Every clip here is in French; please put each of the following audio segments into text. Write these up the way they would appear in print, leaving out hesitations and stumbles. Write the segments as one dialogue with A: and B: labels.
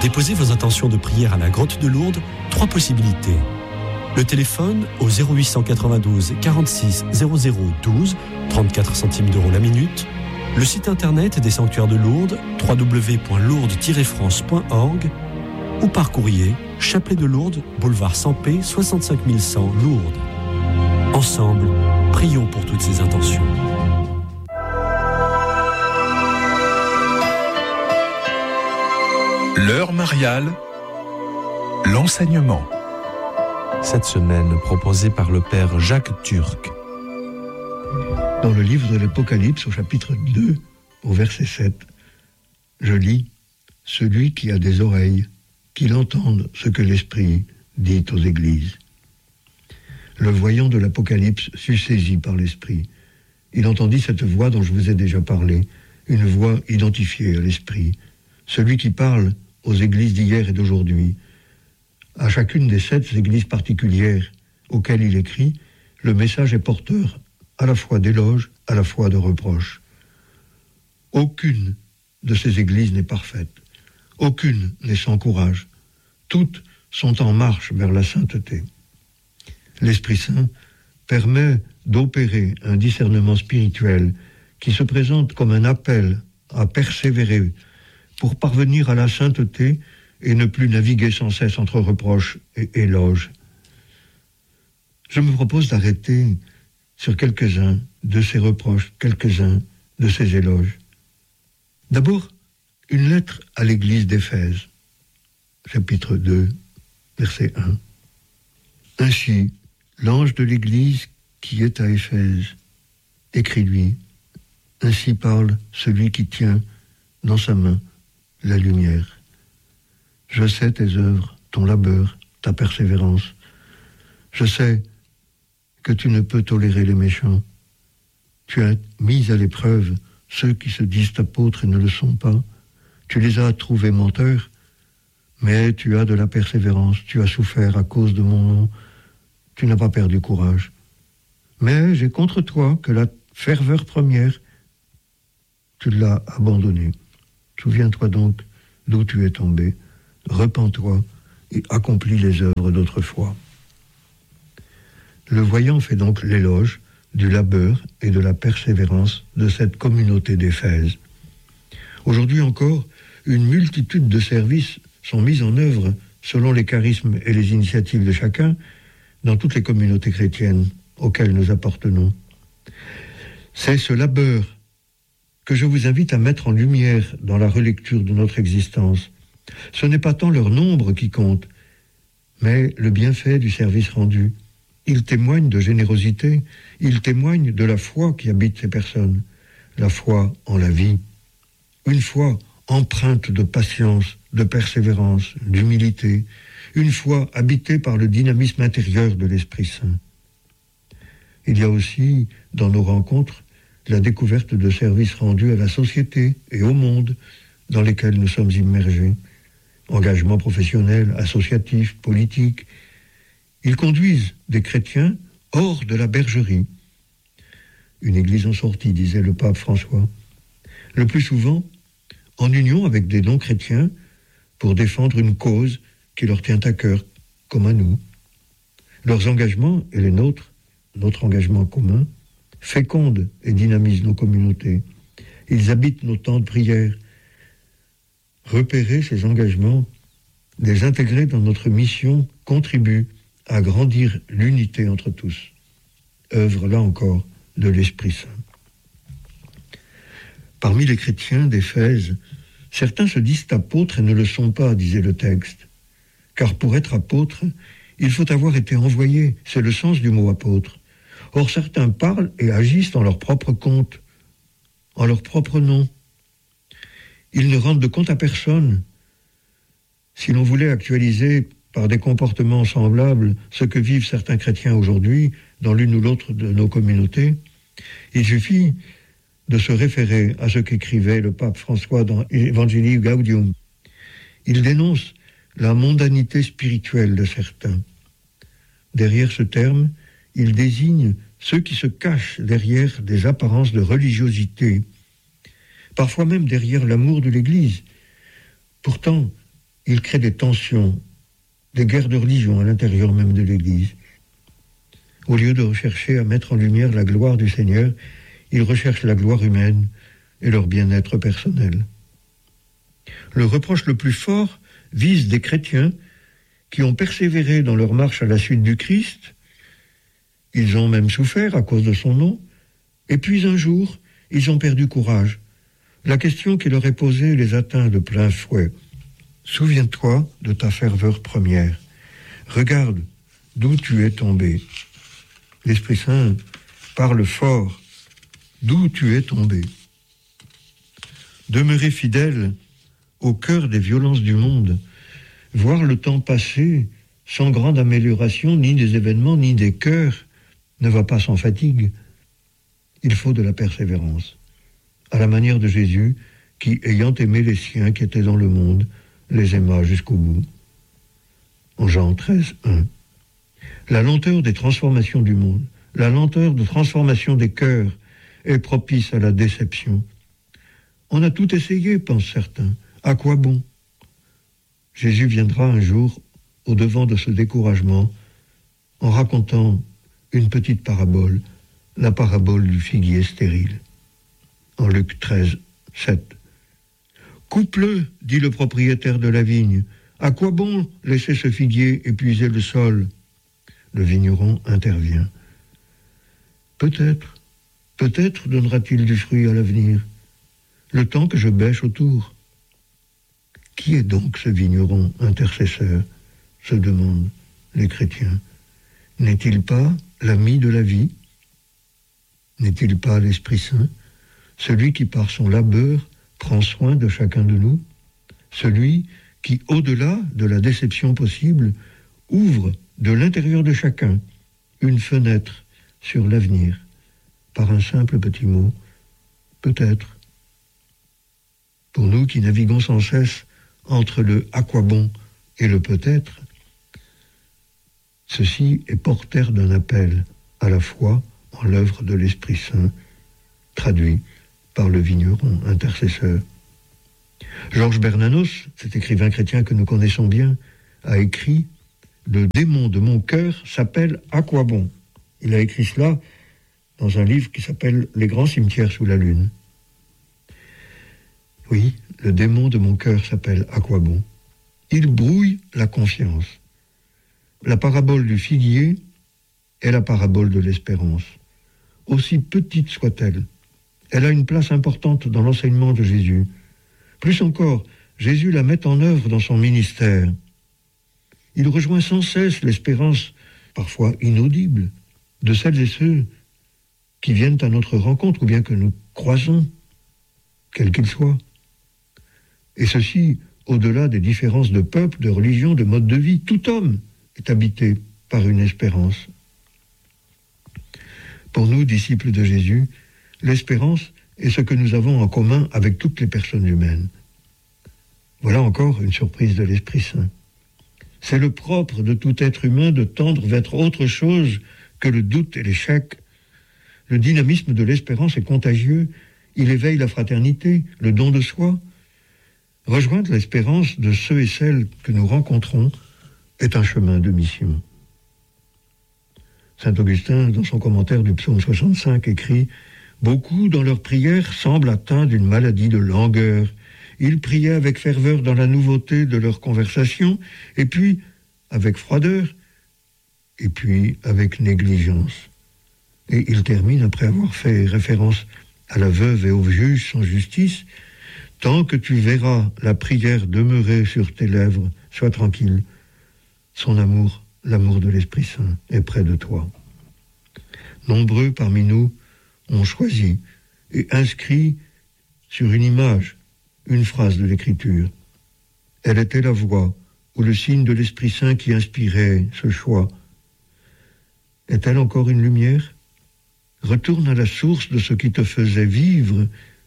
A: déposer vos intentions de prière à la Grotte de Lourdes, 3 possibilités. Le téléphone au 0892 46 00 12, 34 centimes d'euros la minute. Le site internet des sanctuaires de Lourdes, www.lourdes-france.org, ou par courrier, Chapelet de Lourdes, boulevard Sampé, 65 100 Lourdes. Ensemble, prions pour toutes ces intentions.
B: L'heure mariale, l'enseignement.
C: Cette semaine, proposée par le père Jacques Turc.
D: Dans le livre de l'Apocalypse, au chapitre 2, au verset 7, je lis « Celui qui a des oreilles, qu'il entende ce que l'Esprit dit aux églises. » Le voyant de l'Apocalypse fut saisi par l'Esprit. Il entendit cette voix dont je vous ai déjà parlé, une voix identifiée à l'Esprit, celui qui parle aux églises d'hier et d'aujourd'hui. À chacune des 7 églises particulières auxquelles il écrit, le message est porteur à la fois d'éloges, à la fois de reproches. Aucune de ces églises n'est parfaite. Aucune n'est sans courage. Toutes sont en marche vers la sainteté. L'Esprit Saint permet d'opérer un discernement spirituel qui se présente comme un appel à persévérer pour parvenir à la sainteté et ne plus naviguer sans cesse entre reproches et éloges. Je me propose d'arrêter sur quelques-uns de ces reproches, quelques-uns de ces éloges. D'abord, une lettre à l'église d'Éphèse, chapitre 2, verset 1. Ainsi, l'ange de l'église qui est à Éphèse, écrit-lui, ainsi parle celui qui tient dans sa main la lumière. Je sais tes œuvres, ton labeur, ta persévérance. Je sais que tu ne peux tolérer les méchants. Tu as mis à l'épreuve ceux qui se disent apôtres et ne le sont pas. Tu les as trouvés menteurs, mais tu as de la persévérance. Tu as souffert à cause de mon nom. Tu n'as pas perdu courage. Mais j'ai contre toi que la ferveur première, tu l'as abandonnée. Souviens-toi donc d'où tu es tombé. Repens-toi et accomplis les œuvres d'autrefois. Le voyant fait donc l'éloge du labeur et de la persévérance de cette communauté d'Éphèse. Aujourd'hui encore, une multitude de services sont mis en œuvre selon les charismes et les initiatives de chacun dans toutes les communautés chrétiennes auxquelles nous appartenons. C'est ce labeur que je vous invite à mettre en lumière dans la relecture de notre existence. Ce n'est pas tant leur nombre qui compte, mais le bienfait du service rendu. Il témoigne de générosité, il témoigne de la foi qui habite ces personnes, la foi en la vie. Une foi empreinte de patience, de persévérance, d'humilité, une foi habitée par le dynamisme intérieur de l'Esprit Saint. Il y a aussi, dans nos rencontres, la découverte de services rendus à la société et au monde dans lesquels nous sommes immergés. Engagement professionnel, associatif, politique. Ils conduisent des chrétiens hors de la bergerie. Une église en sortie, disait le pape François. Le plus souvent, en union avec des non-chrétiens pour défendre une cause qui leur tient à cœur, comme à nous. Leurs engagements et les nôtres, notre engagement commun, fécondent et dynamisent nos communautés. Ils habitent nos temps de prière. Repérer ces engagements, les intégrer dans notre mission, contribue à grandir l'unité entre tous. Œuvre, là encore, de l'Esprit Saint. Parmi les chrétiens d'Éphèse, certains se disent apôtres et ne le sont pas, disait le texte. Car pour être apôtre, il faut avoir été envoyé. C'est le sens du mot apôtre. Or, certains parlent et agissent en leur propre compte, en leur propre nom. Ils ne rendent de compte à personne. Si l'on voulait actualiser par des comportements semblables ce que vivent certains chrétiens aujourd'hui dans l'une ou l'autre de nos communautés, il suffit de se référer à ce qu'écrivait le pape François dans Evangelii Gaudium. Il dénonce la mondanité spirituelle de certains. Derrière ce terme, il désigne ceux qui se cachent derrière des apparences de religiosité, parfois même derrière l'amour de l'Église. Pourtant, il crée des tensions, des guerres de religion à l'intérieur même de l'Église. Au lieu de rechercher à mettre en lumière la gloire du Seigneur, il recherche la gloire humaine et leur bien-être personnel. Le reproche le plus fort vise des chrétiens qui ont persévéré dans leur marche à la suite du Christ. Ils ont même souffert à cause de son nom, et puis un jour, ils ont perdu courage. La question qui leur est posée les atteint de plein fouet. Souviens-toi de ta ferveur première. Regarde d'où tu es tombé. L'Esprit Saint parle fort. D'où tu es tombé. Demeurer fidèle au cœur des violences du monde, voir le temps passer sans grande amélioration, ni des événements, ni des cœurs, ne va pas sans fatigue. Il faut de la persévérance, à la manière de Jésus, qui, ayant aimé les siens qui étaient dans le monde, les aima jusqu'au bout. En Jean 13, 1. La lenteur des transformations du monde, la lenteur de transformation des cœurs est propice à la déception. On a tout essayé, pensent certains. À quoi bon? Jésus viendra un jour au-devant de ce découragement en racontant une petite parabole, la parabole du figuier stérile. En Luc 13, 7. « Coupe-le, dit le propriétaire de la vigne. À quoi bon laisser ce figuier épuiser le sol ?» Le vigneron intervient. « Peut-être donnera-t-il du fruit à l'avenir, le temps que je bêche autour. » Qui est donc ce vigneron intercesseur, se demandent les chrétiens. N'est-il pas l'ami de la vie? N'est-il pas l'Esprit Saint, celui qui par son labeur prend soin de chacun de nous, celui qui, au-delà de la déception possible, ouvre de l'intérieur de chacun une fenêtre sur l'avenir, par un simple petit mot, peut-être. Pour nous qui naviguons sans cesse entre le « à quoi bon » et le « peut-être », ceci est porteur d'un appel à la foi en l'œuvre de l'Esprit Saint, traduit par le vigneron intercesseur. Georges Bernanos, cet écrivain chrétien que nous connaissons bien, a écrit « Le démon de mon cœur s'appelle à quoi bon ?» Il a écrit cela dans un livre qui s'appelle « Les grands cimetières sous la lune ». Oui, le démon de mon cœur s'appelle à quoi bon? Il brouille la confiance. La parabole du figuier est la parabole de l'espérance. Aussi petite soit-elle, elle a une place importante dans l'enseignement de Jésus. Plus encore, Jésus la met en œuvre dans son ministère. Il rejoint sans cesse l'espérance, parfois inaudible, de celles et ceux qui viennent à notre rencontre ou bien que nous croisons, quels qu'ils soient. Et ceci, au-delà des différences de peuple, de religion, de mode de vie, tout homme est habité par une espérance. Pour nous, disciples de Jésus, l'espérance est ce que nous avons en commun avec toutes les personnes humaines. Voilà encore une surprise de l'Esprit Saint. C'est le propre de tout être humain de tendre vers autre chose que le doute et l'échec. Le dynamisme de l'espérance est contagieux, il éveille la fraternité, le don de soi. Rejoindre l'espérance de ceux et celles que nous rencontrons est un chemin de mission. Saint Augustin, dans son commentaire du psaume 65, écrit « Beaucoup, dans leurs prières, semblent atteints d'une maladie de langueur. Ils priaient avec ferveur dans la nouveauté de leur conversation, et puis avec froideur, et puis avec négligence. » Et il termine, après avoir fait référence à la veuve et au juge sans justice, « Tant que tu verras la prière demeurer sur tes lèvres, sois tranquille. Son amour, l'amour de l'Esprit Saint, est près de toi. » Nombreux parmi nous ont choisi et inscrit sur une image une phrase de l'Écriture. Elle était la voix ou le signe de l'Esprit Saint qui inspirait ce choix. Est-elle encore une lumière? Retourne à la source de ce qui te faisait vivre.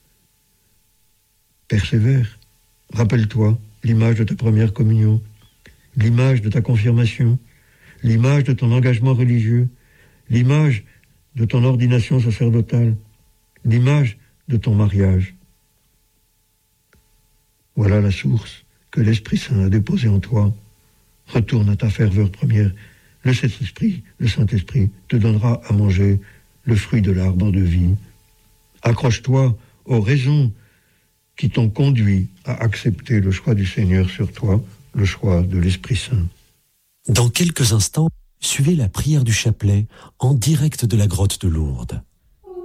D: Persévère. Rappelle-toi l'image de ta première communion, l'image de ta confirmation, l'image de ton engagement religieux, l'image de ton ordination sacerdotale, l'image de ton mariage. Voilà la source que l'Esprit Saint a déposé en toi. Retourne à ta ferveur première. Le Saint-Esprit te donnera à manger le fruit de l'arbre de vie. Accroche-toi aux raisons qui t'ont conduit à accepter le choix du Seigneur sur toi, le choix de l'Esprit Saint.
A: Dans quelques instants, suivez la prière du chapelet en direct de la grotte de Lourdes.